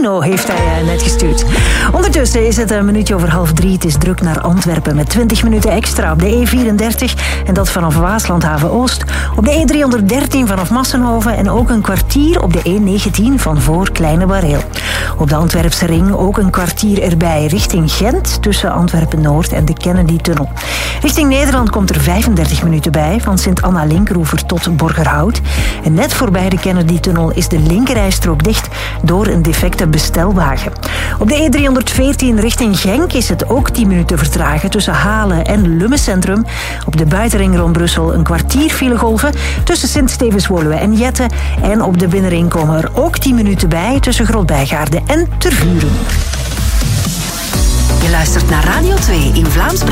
Nino heeft hij net gestuurd. Ondertussen is het een minuutje over 2:30. Het is druk naar Antwerpen met 20 minuten extra op de E34. En dat vanaf Waaslandhaven Oost. Op de E313 vanaf Massenhoven. En ook een kwartier op de E19 van voor Kleine Bareel. Op de Antwerpse ring ook een kwartier erbij richting Gent. Tussen Antwerpen-Noord en de Kennedy-tunnel. Richting Nederland komt er 35 minuten bij. Van Sint-Anna-Linkeroever tot Borgerhout. En net voorbij de Kennedy-tunnel is de linkerrijstrook dicht door een defecte bestelwagen. Op de E314 richting Genk is het ook 10 minuten vertragen tussen Halen en Lummecentrum. Op de buitenring rond Brussel een kwartier filegolven tussen Sint-Stevens-Woluwe en Jette. En op de binnenring komen er ook 10 minuten bij tussen Grootbijgaarden en Tervuren. Je luistert naar Radio 2 in Vlaams-Brabant.